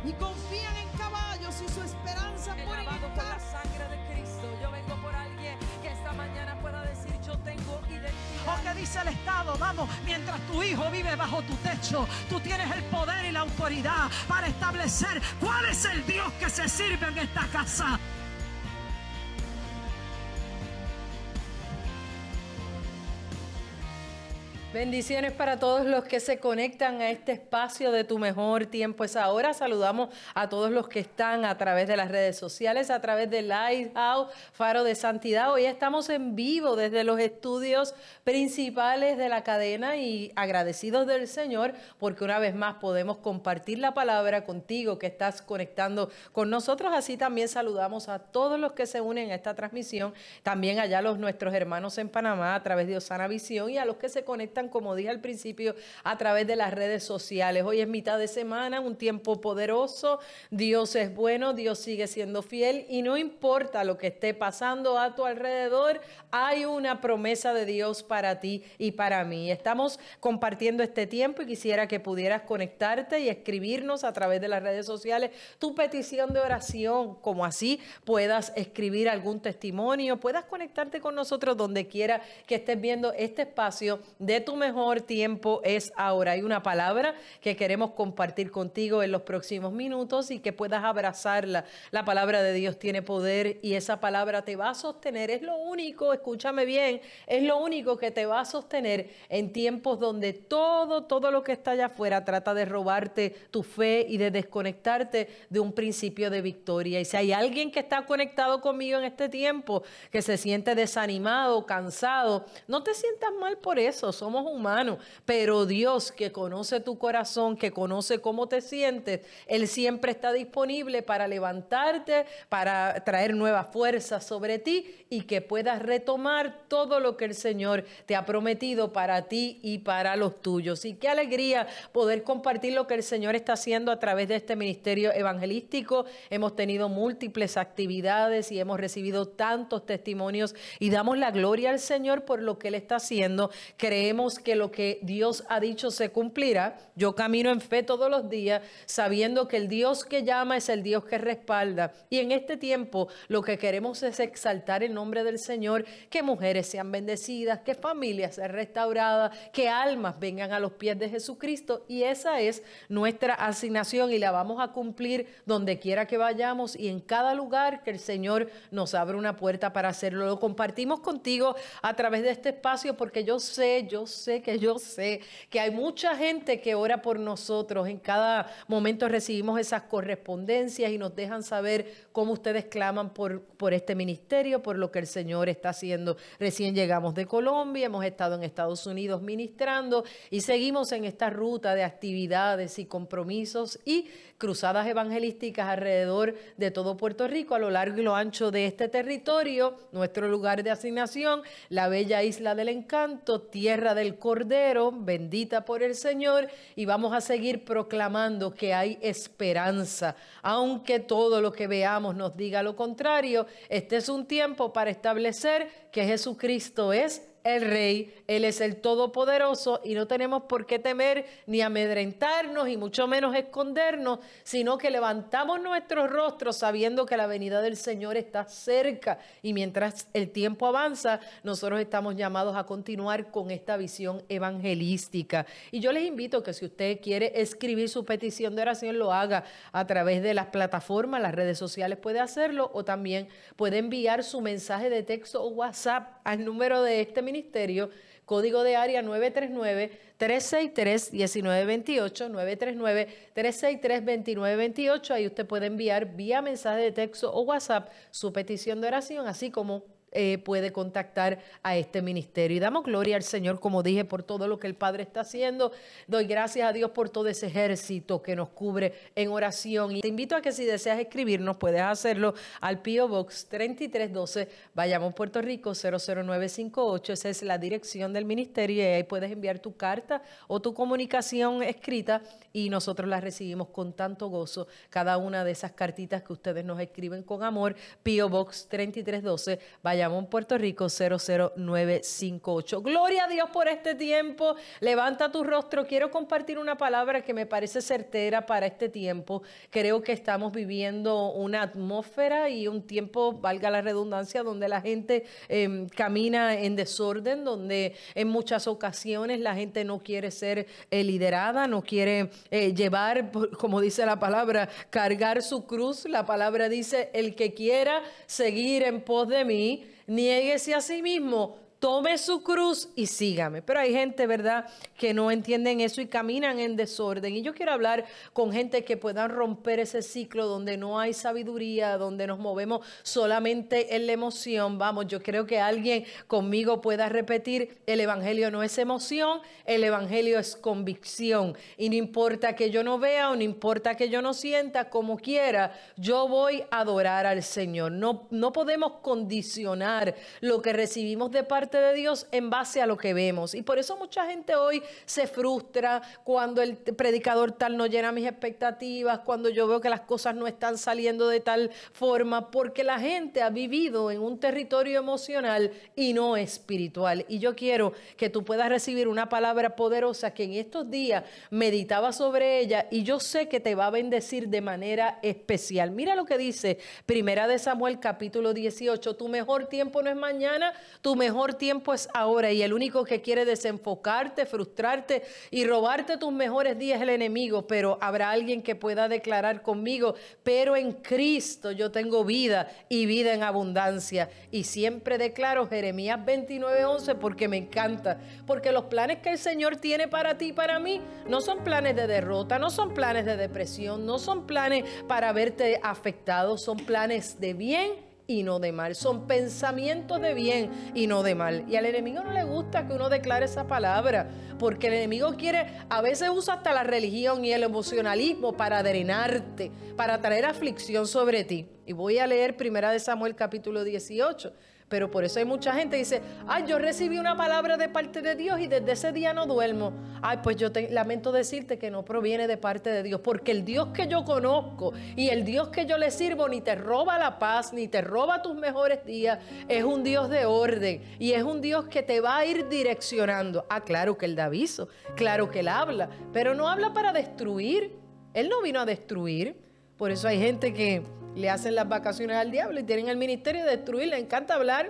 y confían en caballos y su esperanza por el lavado con la sangre de Cristo. Yo vengo por alguien que esta mañana pueda decir: yo tengo identidad. ¿O qué dice el Estado? Vamos, mientras tu hijo vive bajo tu techo, tú tienes el poder y la autoridad para establecer cuál es el Dios que se sirve en esta casa. Bendiciones para todos los que se conectan a este espacio de Tu Mejor Tiempo es Ahora. Saludamos a todos los que están a través de las redes sociales, a través de Lighthouse, Faro de Santidad. Hoy estamos en vivo desde los estudios principales de la cadena y agradecidos del Señor porque una vez más podemos compartir la palabra contigo que estás conectando con nosotros. Así también saludamos a todos los que se unen a esta transmisión, también allá nuestros hermanos en Panamá a través de Osana Visión y a los que se conectan, como dije al principio, a través de las redes sociales. Hoy es mitad de semana, un tiempo poderoso. Dios es bueno, Dios sigue siendo fiel y no importa lo que esté pasando a tu alrededor, hay una promesa de Dios para ti y para mí. Estamos compartiendo este tiempo y quisiera que pudieras conectarte y escribirnos a través de las redes sociales tu petición de oración, como así puedas escribir algún testimonio, puedas conectarte con nosotros donde quiera que estés viendo este espacio de Tu Mejor Tiempo es Ahora. Hay una palabra que queremos compartir contigo en los próximos minutos y que puedas abrazarla. La palabra de Dios tiene poder y esa palabra te va a sostener. Es lo único, escúchame bien, es lo único que te va a sostener en tiempos donde todo lo que está allá afuera trata de robarte tu fe y de desconectarte de un principio de victoria. Y si hay alguien que está conectado conmigo en este tiempo, que se siente desanimado, cansado, no te sientas mal por eso. Somos humanos, pero Dios, que conoce tu corazón, que conoce cómo te sientes, Él siempre está disponible para levantarte, para traer nuevas fuerzas sobre ti y que puedas retomar todo lo que el Señor te ha prometido para ti y para los tuyos. Y qué alegría poder compartir lo que el Señor está haciendo a través de este ministerio evangelístico. Hemos tenido múltiples actividades y hemos recibido tantos testimonios y damos la gloria al Señor por lo que Él está haciendo. Creemos que lo que Dios ha dicho se cumplirá. Yo camino en fe todos los días, sabiendo que el Dios que llama es el Dios que respalda. Y en este tiempo lo que queremos es exaltar el nombre del Señor, que mujeres sean bendecidas, que familias sean restauradas, que almas vengan a los pies de Jesucristo. Y esa es nuestra asignación y la vamos a cumplir donde quiera que vayamos y en cada lugar que el Señor nos abra una puerta para hacerlo. Lo compartimos contigo a través de este espacio porque yo sé que hay mucha gente que ora por nosotros. En cada momento recibimos esas correspondencias y nos dejan saber cómo ustedes claman por este ministerio, por lo que el Señor está haciendo. Recién llegamos de Colombia, hemos estado en Estados Unidos ministrando y seguimos en esta ruta de actividades y compromisos y cruzadas evangelísticas alrededor de todo Puerto Rico, a lo largo y lo ancho de este territorio, nuestro lugar de asignación, la bella isla del encanto, tierra del Cordero, bendita por el Señor, y vamos a seguir proclamando que hay esperanza. Aunque todo lo que veamos nos diga lo contrario, este es un tiempo para establecer que Jesucristo es el Rey, Él es el Todopoderoso y no tenemos por qué temer ni amedrentarnos y mucho menos escondernos, sino que levantamos nuestros rostros sabiendo que la venida del Señor está cerca y mientras el tiempo avanza, nosotros estamos llamados a continuar con esta visión evangelística. Y yo les invito que si usted quiere escribir su petición de oración, lo haga a través de las plataformas, las redes sociales puede hacerlo o también puede enviar su mensaje de texto o WhatsApp al número de este ministerio, código de área 939-363-1928, 939-363-2928. Ahí usted puede enviar vía mensaje de texto o WhatsApp su petición de oración, así como puede contactar a este ministerio. Y damos gloria al Señor, como dije, por todo lo que el Padre está haciendo. Doy gracias a Dios por todo ese ejército que nos cubre en oración. Y te invito a que si deseas escribirnos, puedes hacerlo al P.O. Box 3312, Bayamón, Puerto Rico, 00958. Esa es la dirección del ministerio y ahí puedes enviar tu carta o tu comunicación escrita y nosotros la recibimos con tanto gozo. Cada una de esas cartitas que ustedes nos escriben con amor, P.O. Box 3312, Bayamón, Bayamón, Puerto Rico, 00958. Gloria a Dios por este tiempo. Levanta tu rostro. Quiero compartir una palabra que me parece certera para este tiempo. Creo que estamos viviendo una atmósfera y un tiempo, valga la redundancia, donde la gente camina en desorden, donde en muchas ocasiones la gente no quiere ser liderada, no quiere llevar, como dice la palabra, cargar su cruz. La palabra dice, el que quiera seguir en pos de mí, niéguese a sí mismo, tome su cruz y sígame. Pero hay gente, ¿verdad?, que no entienden eso y caminan en desorden. Y yo quiero hablar con gente que puedan romper ese ciclo donde no hay sabiduría, donde nos movemos solamente en la emoción. Vamos, yo creo que alguien conmigo pueda repetir, el evangelio no es emoción, el evangelio es convicción. Y no importa que yo no vea o no importa que yo no sienta, como quiera, yo voy a adorar al Señor. No podemos condicionar lo que recibimos de parte de Dios en base a lo que vemos. Y por eso mucha gente hoy se frustra cuando el predicador tal no llena mis expectativas, cuando yo veo que las cosas no están saliendo de tal forma, porque la gente ha vivido en un territorio emocional y no espiritual. Y yo quiero que tú puedas recibir una palabra poderosa que en estos días meditaba sobre ella y yo sé que te va a bendecir de manera especial. Mira lo que dice Primera de Samuel capítulo 18, tu mejor tiempo no es mañana, tu mejor tiempo es ahora, y el único que quiere desenfocarte, frustrarte y robarte tus mejores días es el enemigo. Pero habrá alguien que pueda declarar conmigo, pero en Cristo yo tengo vida y vida en abundancia. Y siempre declaro Jeremías 29:11 porque me encanta, porque los planes que el Señor tiene para ti y para mí no son planes de derrota, no son planes de depresión, no son planes para verte afectado, son planes de bien y no de mal, son pensamientos de bien y no de mal. Y al enemigo no le gusta que uno declare esa palabra, porque el enemigo quiere, a veces usa hasta la religión y el emocionalismo para drenarte, para traer aflicción sobre ti. Y voy a leer Primera de Samuel capítulo 18. Pero por eso hay mucha gente que dice, ay, yo recibí una palabra de parte de Dios y desde ese día no duermo. Ay, pues yo lamento decirte que no proviene de parte de Dios, porque el Dios que yo conozco y el Dios que yo le sirvo ni te roba la paz, ni te roba tus mejores días. Es un Dios de orden y es un Dios que te va a ir direccionando. Ah, claro que Él da aviso, claro que Él habla, pero no habla para destruir. Él no vino a destruir. Por eso hay gente que le hacen las vacaciones al diablo y tienen el ministerio de destruir. Le encanta hablar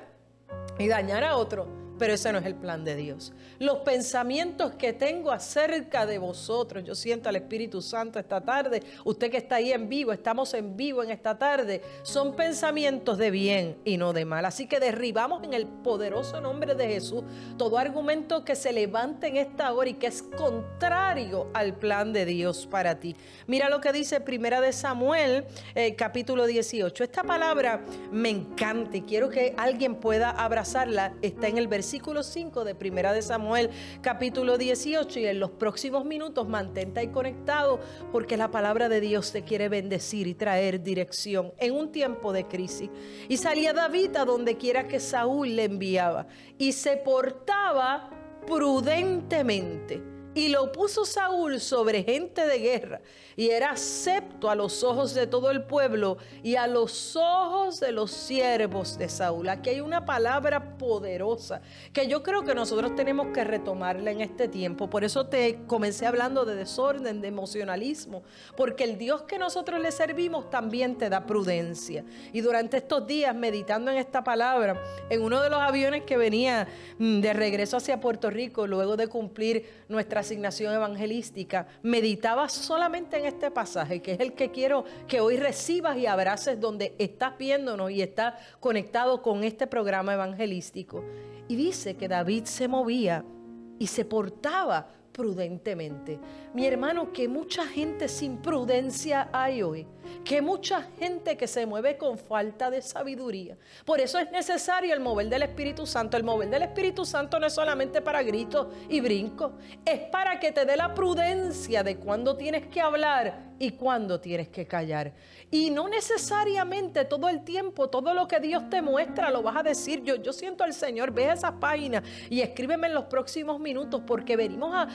y dañar a otro. Pero ese no es el plan de Dios. Los pensamientos que tengo acerca de vosotros, yo siento al Espíritu Santo esta tarde, usted que está ahí en vivo, estamos en vivo en esta tarde, son pensamientos de bien y no de mal. Así que derribamos en el poderoso nombre de Jesús todo argumento que se levante en esta hora y que es contrario al plan de Dios para ti. Mira lo que dice Primera de Samuel, capítulo 18. Esta palabra me encanta y quiero que alguien pueda abrazarla. Está en el versículo 5 de Primera de Samuel capítulo 18, y en los próximos minutos mantente ahí conectado, porque la palabra de Dios te quiere bendecir y traer dirección en un tiempo de crisis. Y salía David a donde quiera que Saúl le enviaba y se portaba prudentemente. Y lo puso Saúl sobre gente de guerra, y era acepto a los ojos de todo el pueblo y a los ojos de los siervos de Saúl. Aquí hay una palabra poderosa que yo creo que nosotros tenemos que retomarla en este tiempo. Por eso te comencé hablando de desorden, de emocionalismo, porque el Dios que nosotros le servimos también te da prudencia. Y durante estos días, meditando en esta palabra, en uno de los aviones que venía de regreso hacia Puerto Rico, luego de cumplir nuestra asignación evangelística, meditaba solamente en este pasaje, que es el que quiero que hoy recibas y abraces donde estás viéndonos y estás conectado con este programa evangelístico. Y dice que David se movía y se portaba prudentemente. Mi hermano, que mucha gente sin prudencia hay hoy, que mucha gente que se mueve con falta de sabiduría. Por eso es necesario el mover del Espíritu Santo. El mover del Espíritu Santo no es solamente para gritos y brincos, es para que te dé la prudencia de cuándo tienes que hablar y cuándo tienes que callar. Y no necesariamente todo el tiempo, todo lo que Dios te muestra lo vas a decir. Yo siento al Señor, ve esas páginas y escríbeme en los próximos minutos, porque venimos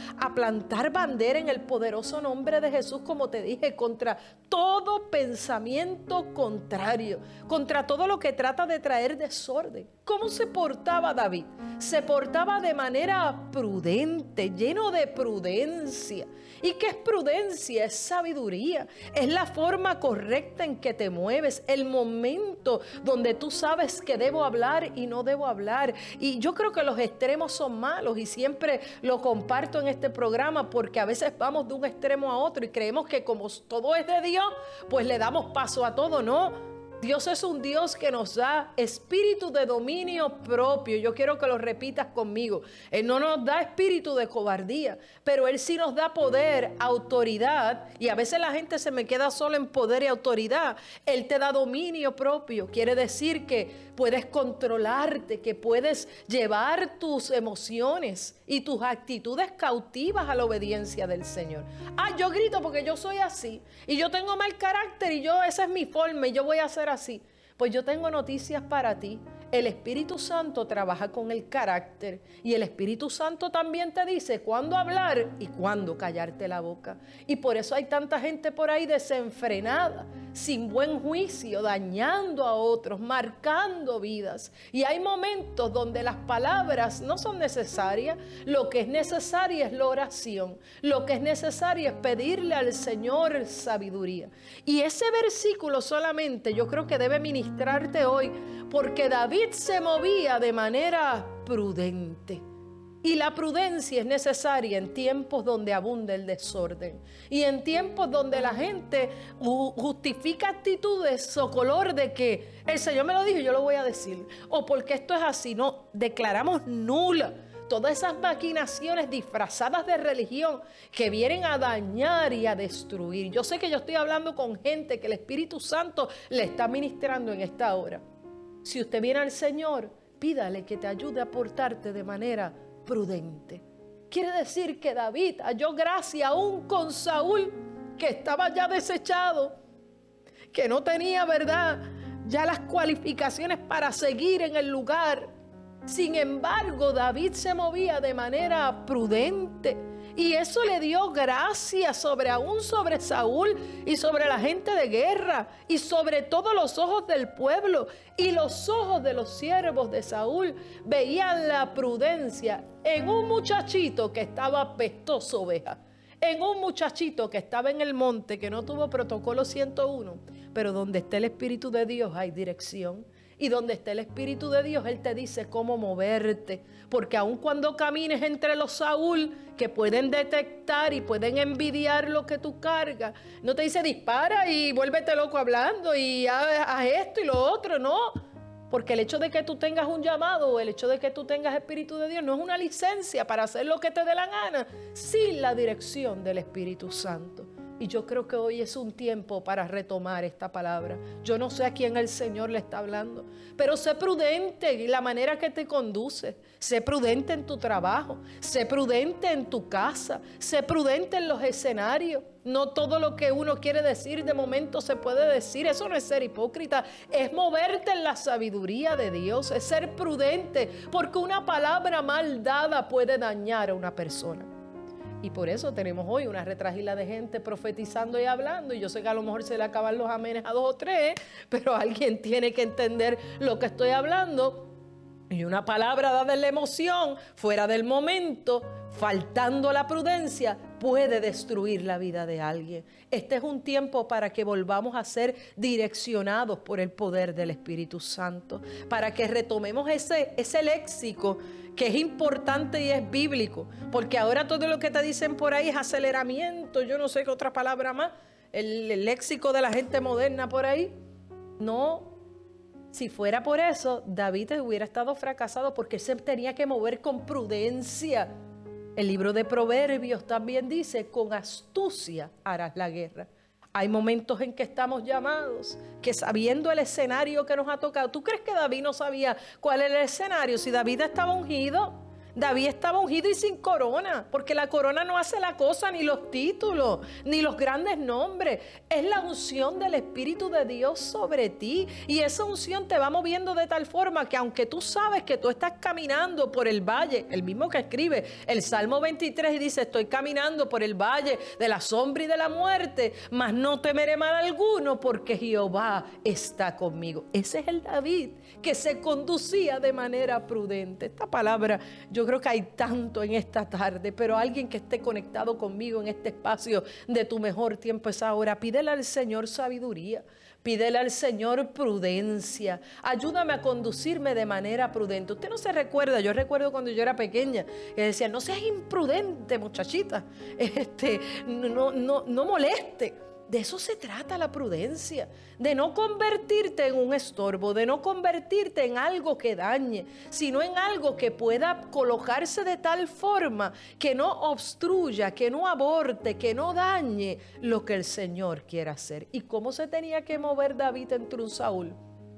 a plantar bandera en el poderoso nombre de Jesús, como te dije, contra todo pensamiento contrario, contra todo lo que trata de traer desorden. ¿Cómo se portaba David? Se portaba de manera prudente, lleno de prudencia. ¿Y qué es prudencia? Es sabiduría, es la forma correcta en que te mueves, el momento donde tú sabes que debo hablar y no debo hablar. Y yo creo que los extremos son malos y siempre lo comparto en este programa, porque a veces vamos de un extremo a otro y creemos que como todo es de Dios, pues le damos paso a todo. No. Dios es un Dios que nos da espíritu de dominio propio. Yo quiero que lo repitas conmigo. Él no nos da espíritu de cobardía, pero Él sí nos da poder, autoridad. Y a veces la gente se me queda solo en poder y autoridad. Él te da dominio propio. Quiere decir que puedes controlarte, que puedes llevar tus emociones y tus actitudes cautivas a la obediencia del Señor. Yo grito porque yo soy así y yo tengo mal carácter y esa es mi forma y yo voy a hacer así. Pues yo tengo noticias para ti. El Espíritu Santo trabaja con el carácter y el Espíritu Santo también te dice cuándo hablar y cuándo callarte la boca. Y por eso hay tanta gente por ahí desenfrenada, sin buen juicio, dañando a otros, marcando vidas. Y hay momentos donde las palabras no son necesarias. Lo que es necesaria es la oración. Lo que es necesario es pedirle al Señor sabiduría. Y ese versículo solamente yo creo que debe ministrarte hoy, porque David se movía de manera prudente. Y la prudencia es necesaria en tiempos donde abunda el desorden. Y en tiempos donde la gente justifica actitudes o color de que el Señor me lo dijo y yo lo voy a decir. O porque esto es así. No, declaramos nula todas esas maquinaciones disfrazadas de religión que vienen a dañar y a destruir. Yo sé que yo estoy hablando con gente que el Espíritu Santo le está ministrando en esta hora. Si usted viene al Señor, pídale que te ayude a portarte de manera prudente. Quiere decir que David halló gracia aún con Saúl, que estaba ya desechado, que no tenía, ¿verdad?, ya las cualificaciones para seguir en el lugar. Sin embargo, David se movía de manera prudente. Y eso le dio gracia aún sobre Saúl y sobre la gente de guerra y sobre todos los ojos del pueblo. Y los ojos de los siervos de Saúl veían la prudencia en un muchachito que estaba pestoso oveja, en un muchachito que estaba en el monte, que no tuvo protocolo 101, pero donde está el Espíritu de Dios hay dirección. Y donde está el Espíritu de Dios, Él te dice cómo moverte. Porque aun cuando camines entre los Saúl, que pueden detectar y pueden envidiar lo que tú cargas, no te dice dispara y vuélvete loco hablando y haz esto y lo otro, no. Porque el hecho de que tú tengas un llamado o el hecho de que tú tengas Espíritu de Dios no es una licencia para hacer lo que te dé la gana, sin la dirección del Espíritu Santo. Y yo creo que hoy es un tiempo para retomar esta palabra. Yo no sé a quién el Señor le está hablando, pero sé prudente en la manera que te conduce. Sé prudente en tu trabajo, sé prudente en tu casa, sé prudente en los escenarios. No todo lo que uno quiere decir de momento se puede decir. Eso no es ser hipócrita, es moverte en la sabiduría de Dios, es ser prudente, porque una palabra mal dada puede dañar a una persona. Y por eso tenemos hoy una retragila de gente profetizando y hablando. Y yo sé que a lo mejor se le acaban los amenes a 2 o 3, pero alguien tiene que entender lo que estoy hablando. Y una palabra dada en la emoción, fuera del momento, faltando la prudencia, puede destruir la vida de alguien. Este es un tiempo para que volvamos a ser direccionados por el poder del Espíritu Santo, para que retomemos ese léxico que es importante y es bíblico, porque ahora todo lo que te dicen por ahí es aceleramiento, yo no sé qué otra palabra más, el léxico de la gente moderna por ahí. No, si fuera por eso, David hubiera estado fracasado, porque él se tenía que mover con prudencia. El libro de Proverbios también dice, con astucia harás la guerra. Hay momentos en que estamos llamados, que sabiendo el escenario que nos ha tocado, ¿tú crees que David no sabía cuál era el escenario? Si David estaba ungido, David estaba ungido y sin corona, porque la corona no hace la cosa, ni los títulos, ni los grandes nombres. Es la unción del Espíritu de Dios sobre ti. Y esa unción te va moviendo de tal forma que aunque tú sabes que tú estás caminando por el valle, el mismo que escribe el Salmo 23 y dice, estoy caminando por el valle de la sombra y de la muerte, mas no temeré mal alguno porque Jehová está conmigo. Ese es el David que se conducía de manera prudente. Esta palabra, yo creo que hay tanto en esta tarde, pero alguien que esté conectado conmigo en este espacio de tu mejor tiempo es ahora. Pídele al Señor sabiduría, pídele al Señor prudencia. Ayúdame a conducirme de manera prudente. Usted no se recuerda, yo recuerdo cuando yo era pequeña, que decía, no seas imprudente, muchachita, no moleste. De eso se trata la prudencia, de no convertirte en un estorbo, de no convertirte en algo que dañe, sino en algo que pueda colocarse de tal forma que no obstruya, que no aborte, que no dañe lo que el Señor quiera hacer. ¿Y cómo se tenía que mover David entre un Saúl?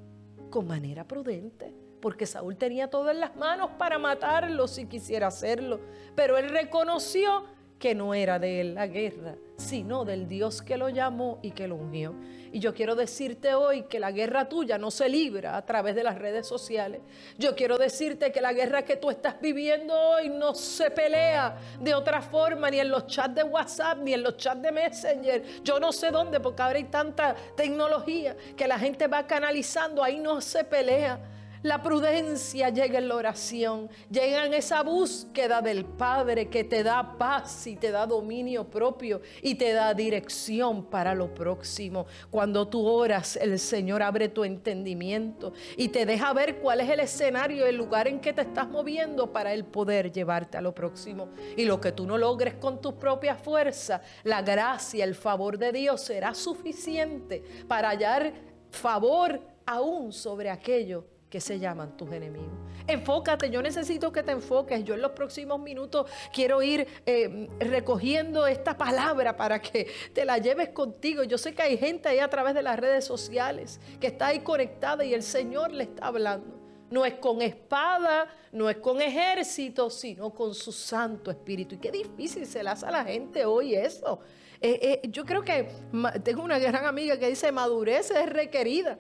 Con manera prudente, porque Saúl tenía todo en las manos para matarlo si quisiera hacerlo, pero él reconoció que no era de él la guerra, sino del Dios que lo llamó y que lo ungió. Y yo quiero decirte hoy que la guerra tuya no se libra a través de las redes sociales. Yo quiero decirte que la guerra que tú estás viviendo hoy no se pelea de otra forma, ni en los chats de WhatsApp, ni en los chats de Messenger. Yo no sé dónde, porque ahora hay tanta tecnología que la gente va canalizando, ahí no se pelea. La prudencia llega en la oración, llega en esa búsqueda del Padre que te da paz y te da dominio propio y te da dirección para lo próximo. Cuando tú oras, el Señor abre tu entendimiento y te deja ver cuál es el escenario, el lugar en que te estás moviendo para Él poder llevarte a lo próximo. Y lo que tú no logres con tus propias fuerzas, la gracia, el favor de Dios será suficiente para hallar favor aún sobre aquello que se llaman tus enemigos. Enfócate, yo necesito que te enfoques. Yo en los próximos minutos quiero ir recogiendo esta palabra para que te la lleves contigo. Yo sé que hay gente ahí a través de las redes sociales que está ahí conectada y el Señor le está hablando. No es con espada, no es con ejército, sino con su Santo Espíritu. Y qué difícil se le hace a la gente hoy eso. Yo creo que tengo una gran amiga que dice madurez es requerida.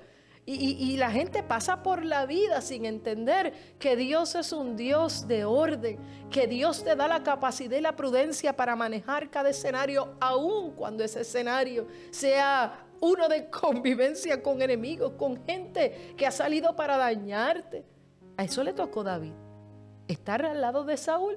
Y la gente pasa por la vida sin entender que Dios es un Dios de orden, que Dios te da la capacidad y la prudencia para manejar cada escenario, aun cuando ese escenario sea uno de convivencia con enemigos, con gente que ha salido para dañarte. A eso le tocó a David, estar al lado de Saúl,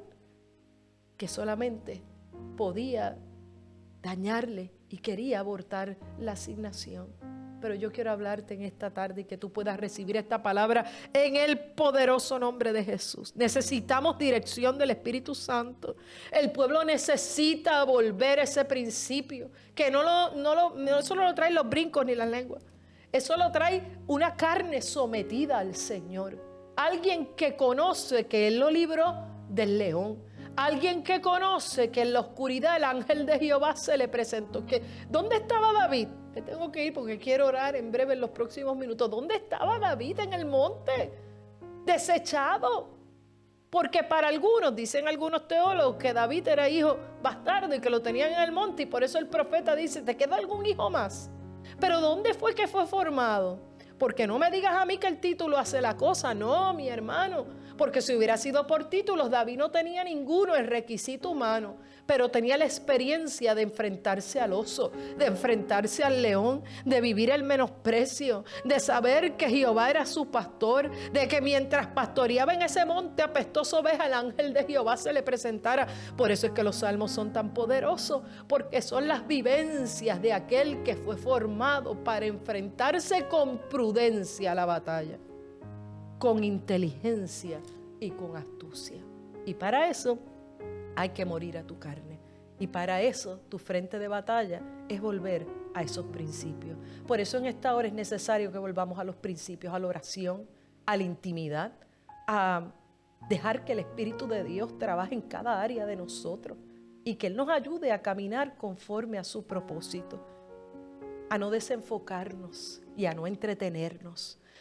que solamente podía dañarle y quería abortar la asignación. Pero yo quiero hablarte en esta tarde y que tú puedas recibir esta palabra en el poderoso nombre de Jesús. Necesitamos dirección del Espíritu Santo. El pueblo necesita volver a ese principio, que no solo lo traen los brincos ni las lenguas. Eso lo trae una carne sometida al Señor. Alguien que conoce que Él lo libró del león. Alguien que conoce que en la oscuridad el ángel de Jehová se le presentó. ¿Dónde estaba David? Me tengo que ir porque quiero orar en breve en los próximos minutos. ¿Dónde estaba David en el monte? Desechado. Porque para algunos, dicen algunos teólogos, que David era hijo bastardo y que lo tenían en el monte. Y por eso el profeta dice, ¿te queda algún hijo más? Pero ¿dónde fue que fue formado? Porque no me digas a mí que el título hace la cosa. No, mi hermano. Porque si hubiera sido por títulos, David no tenía ninguno, el requisito humano, pero tenía la experiencia de enfrentarse al oso, de enfrentarse al león, de vivir el menosprecio, de saber que Jehová era su pastor, de que mientras pastoreaba en ese monte apestoso oveja, el ángel de Jehová se le presentara. Por eso es que los salmos son tan poderosos, porque son las vivencias de aquel que fue formado para enfrentarse con prudencia a la batalla, con inteligencia y con astucia. Y para eso hay que morir a tu carne. Y para eso tu frente de batalla es volver a esos principios. Por eso en esta hora es necesario que volvamos a los principios, a la oración, a la intimidad, a dejar que el Espíritu de Dios trabaje en cada área de nosotros y que Él nos ayude a caminar conforme a su propósito, a no desenfocarnos y a no entretenernos.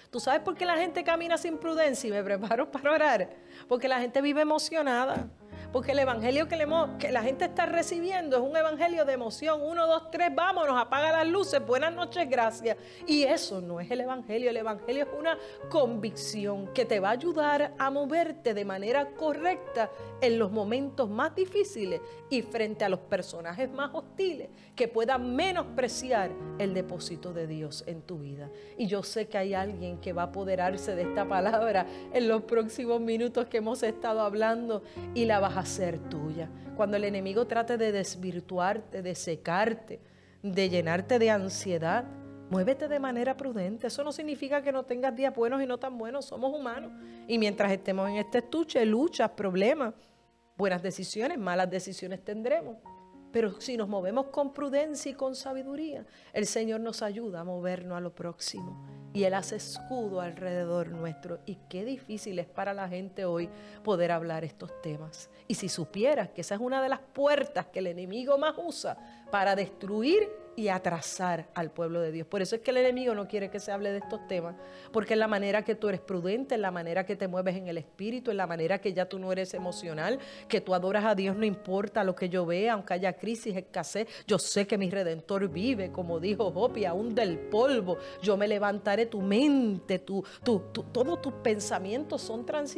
¿Tú sabes por qué la gente camina sin prudencia? Y me preparo para orar. Porque la gente vive emocionada. Porque el evangelio que la gente está recibiendo es un evangelio de emoción. 1, 2, 3, vámonos, apaga las luces, buenas noches, gracias. Y eso no es el evangelio. El evangelio es una convicción que te va a ayudar a moverte de manera correcta en los momentos más difíciles y frente a los personajes más hostiles que puedan menospreciar el depósito de Dios en tu vida. Y yo sé que hay alguien que va a apoderarse de esta palabra en los próximos minutos que hemos estado hablando y la vas a hacer tuya. Cuando el enemigo trate de desvirtuarte, de secarte, de llenarte de ansiedad, muévete de manera prudente. Eso no significa que no tengas días buenos y no tan buenos. Somos humanos. Y mientras estemos en este estuche, luchas, problemas, buenas decisiones, malas decisiones tendremos. Pero si nos movemos con prudencia y con sabiduría, el Señor nos ayuda a movernos a lo próximo. Y Él hace escudo alrededor nuestro. Y qué difícil es para la gente hoy poder hablar estos temas. Y si supieras que esa es una de las puertas que el enemigo más usa para destruir y atrasar al pueblo de Dios. Por eso es que el enemigo no quiere que se hable de estos temas, porque es la manera que tú eres prudente, es la manera que te mueves en el espíritu, es la manera que ya tú no eres emocional, que tú adoras a Dios no importa lo que yo vea, aunque haya crisis, escasez, yo sé que mi Redentor vive, como dijo Job, y aún del polvo yo me levantaré. Tu mente, todos tus pensamientos son transitorios.